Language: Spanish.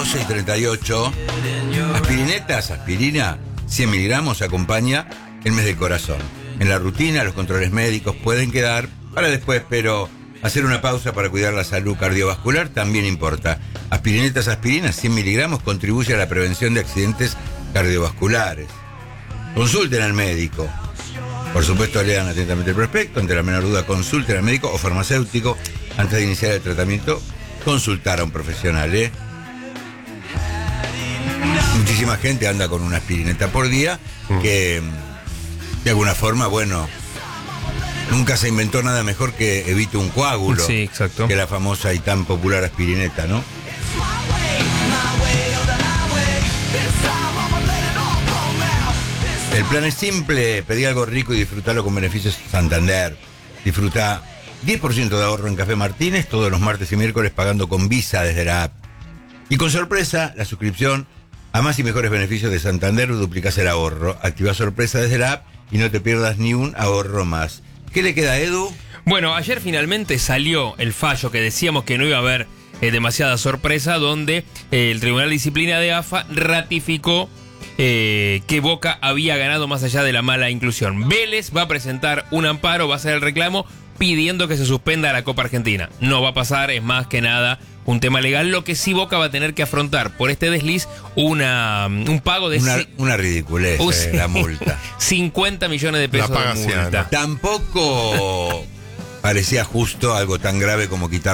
12:38. Aspirinetas, aspirina, 100 miligramos acompaña el mes del corazón. En la rutina, los controles médicos pueden quedar para después, pero hacer una pausa para cuidar la salud cardiovascular también importa. Aspirinetas, aspirina, 100 miligramos contribuye a la prevención de accidentes cardiovasculares. Consulten al médico. Por supuesto, lean atentamente el prospecto. Ante la menor duda, consulten al médico o farmacéutico. Antes de iniciar el tratamiento, consultar a un profesional, Muchísima gente anda con una aspirineta por día que, de alguna forma, bueno, nunca se inventó nada mejor que evite un coágulo. Sí, exacto. Que la famosa y tan popular aspirineta, ¿no? El plan es simple, pedí algo rico y disfrutarlo con beneficios Santander. Disfruta 10% de ahorro en Café Martínez todos los martes y miércoles pagando con Visa desde la app. Y con sorpresa, la suscripción a más y mejores beneficios de Santander, duplicás el ahorro. Activa sorpresa desde la app y no te pierdas ni un ahorro más. ¿Qué le queda a Edu? Bueno, ayer finalmente salió el fallo que decíamos que no iba a haber demasiada sorpresa, donde el Tribunal de Disciplina de AFA ratificó que Boca había ganado más allá de la mala inclusión. Vélez va a presentar un amparo, va a hacer el reclamo pidiendo que se suspenda la Copa Argentina. No va a pasar, es más que nada un tema legal. Lo que sí Boca va a tener que afrontar por este desliz un pago de... Una ridiculez, la multa. 50 millones de pesos de multa. Tampoco parecía justo algo tan grave como quitar